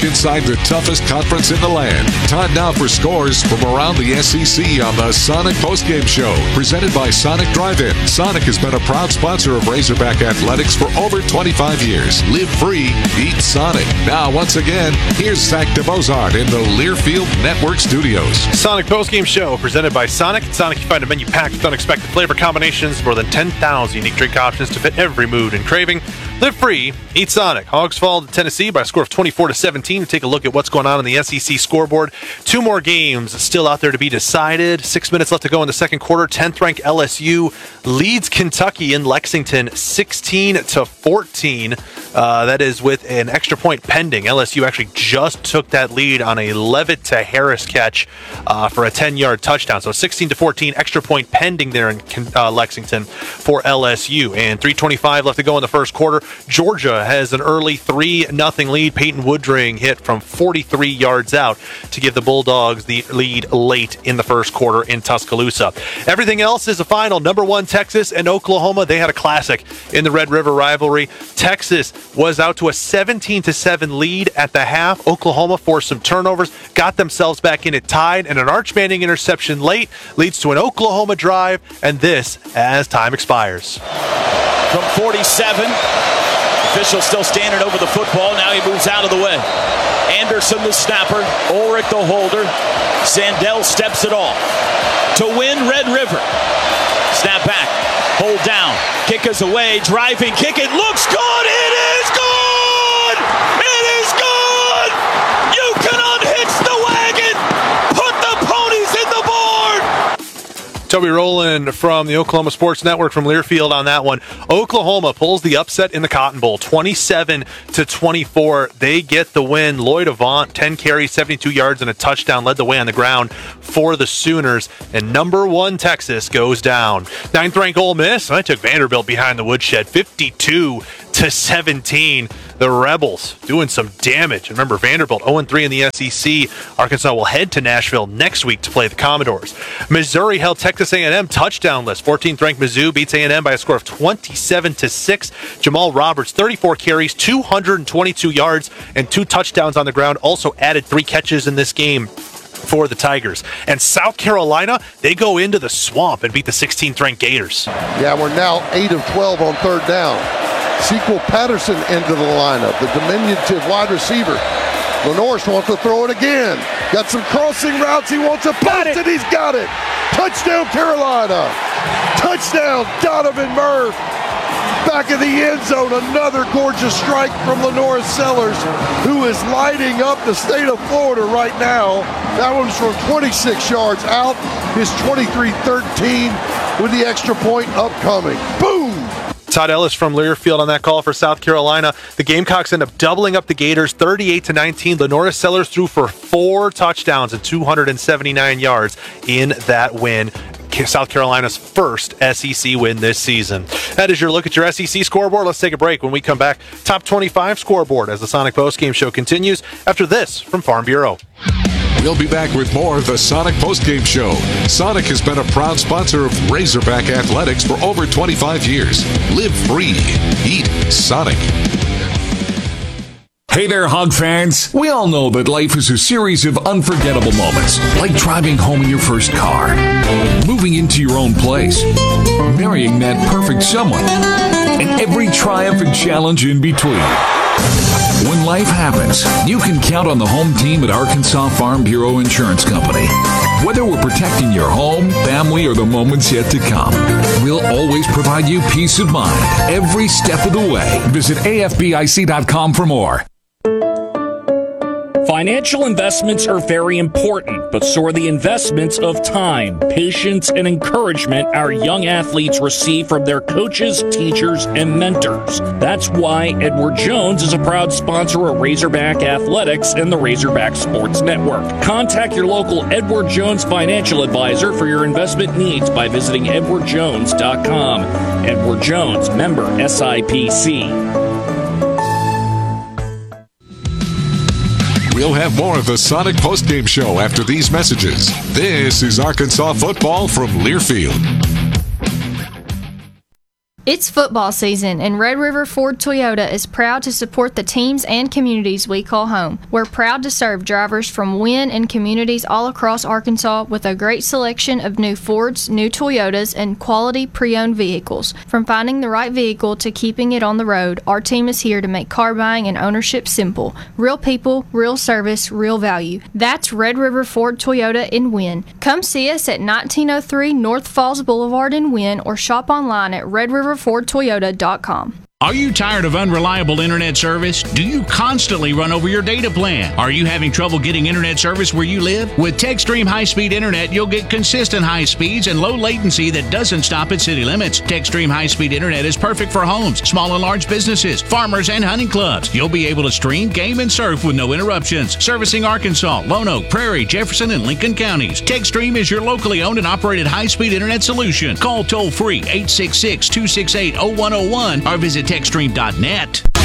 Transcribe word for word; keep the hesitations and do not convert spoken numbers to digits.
inside the toughest conference in the land. Time now for scores from around the S E C on the Sonic Postgame Show, presented by Sonic Drive-In. Sonic has been a proud sponsor of Razorback Athletics for over twenty-five years. Live free, eat Sonic. Now, once again, here's Zach DeBozard in the Learfield Network Studios. Sonic Postgame Show, presented by Sonic. At Sonic, you find a menu packed with unexpected flavor combinations, more than ten thousand unique drink options to fit every mood and craving. Live free, eat Sonic. Hogs fall to Tennessee by a score of twenty-four to seventeen. Take a look at what's going on in the S E C scoreboard. Two more games still out there to be decided. Six minutes left to go in the second quarter. tenth-ranked L S U leads Kentucky in Lexington sixteen to fourteen. Uh, that is with an extra point pending. L S U actually just took that lead on a Levitt to Harris catch uh, for a ten-yard touchdown. So sixteen to fourteen, extra point pending there in uh, Lexington for L S U. And three twenty-five left to go in the first quarter. Georgia has an early three nothing lead. Peyton Woodring hit from forty-three yards out to give the Bulldogs the lead late in the first quarter in Tuscaloosa. Everything else is a final. Number one, Texas and Oklahoma. They had a classic in the Red River rivalry. Texas was out to a seventeen to seven lead at the half. Oklahoma forced some turnovers, got themselves back in it tied, and an Arch Manning interception late leads to an Oklahoma drive, and this as time expires. From forty-seven, official still standing over the football. Now he moves out of the way. Anderson the snapper, Ulrich the holder. Sandell steps it off to win Red River. Snap back, hold down, kick is away, driving kick, it looks good, it is good! It is good! You can unhitch the wagon, put the ponies in the board! Toby Rowland from the Oklahoma Sports Network from Learfield on that one. Oklahoma pulls the upset in the Cotton Bowl, twenty-seven to twenty-four. They get the win. Lloyd Avant, ten carries, seventy-two yards, and a touchdown, led the way on the ground for the Sooners. And number one, Texas goes down. Ninth-ranked Ole Miss, I took Vanderbilt behind the woodshed, fifty-two to seventeen. The Rebels doing some damage. Remember, Vanderbilt oh and three in the S E C. Arkansas will head to Nashville next week to play the Commodores. Missouri held Texas A and M touchdownless. fourteenth-ranked Mizzou beats A and M by a score of twenty-seven to six. Jamal Roberts, thirty-four carries, two hundred twenty-two yards, and two touchdowns on the ground. Also added three catches in this game for the Tigers. And South Carolina, they go into the swamp and beat the sixteenth-ranked Gators. Yeah, we're now eight of twelve on third down. Sequel Patterson into the lineup, the diminutive wide receiver. Lenorse wants to throw it again. Got some crossing routes. He wants to post it. He's got it. Touchdown, Carolina. Touchdown, Donovan Murph. Back in the end zone, another gorgeous strike from Lenora Sellers, who is lighting up the state of Florida right now. That one's from twenty-six yards out. His twenty-three thirteen with the extra point upcoming. Boom! Todd Ellis from Learfield on that call for South Carolina. The Gamecocks end up doubling up the Gators, thirty-eight to nineteen. Lenora Sellers threw for four touchdowns and two hundred seventy-nine yards in that win. South Carolina's first S E C win this season. That is your look at your S E C scoreboard. Let's take a break. When we come back, top twenty-five scoreboard as the Sonic Postgame Show continues after this from Farm Bureau. We'll be back with more of the Sonic Postgame Show. Sonic has been a proud sponsor of Razorback Athletics for over twenty-five years. Live free. Eat Sonic. Hey there, Hog fans. We all know that life is a series of unforgettable moments, like driving home in your first car, moving into your own place, marrying that perfect someone, and every triumph and challenge in between. When life happens, you can count on the home team at Arkansas Farm Bureau Insurance Company. Whether we're protecting your home, family, or the moments yet to come, we'll always provide you peace of mind every step of the way. Visit A F B I C dot com for more. Financial investments are very important, but so are the investments of time, patience, and encouragement our young athletes receive from their coaches, teachers, and mentors. That's why Edward Jones is a proud sponsor of Razorback Athletics and the Razorback Sports Network. Contact your local Edward Jones financial advisor for your investment needs by visiting edward jones dot com. Edward Jones, member S I P C. We'll have more of the Sonic Postgame Show after these messages. This is Arkansas football from Learfield. It's football season, and Red River Ford Toyota is proud to support the teams and communities we call home. We're proud to serve drivers from Wynne and communities all across Arkansas with a great selection of new Fords, new Toyotas, and quality pre-owned vehicles. From finding the right vehicle to keeping it on the road, our team is here to make car buying and ownership simple. Real people, real service, real value. That's Red River Ford Toyota in Wynne. Come see us at nineteen oh three North Falls Boulevard in Wynne or shop online at red river ford toyota dot com. Are you tired of unreliable internet service? Do you constantly run over your data plan? Are you having trouble getting internet service where you live? With TechStream High-Speed Internet, you'll get consistent high speeds and low latency that doesn't stop at city limits. TechStream High-Speed Internet is perfect for homes, small and large businesses, farmers, and hunting clubs. You'll be able to stream, game, and surf with no interruptions. Servicing Arkansas, Lone Oak, Prairie, Jefferson, and Lincoln counties. TechStream is your locally owned and operated high-speed internet solution. Call toll-free eight six six, two six eight, zero one zero one or visit techstream dot net.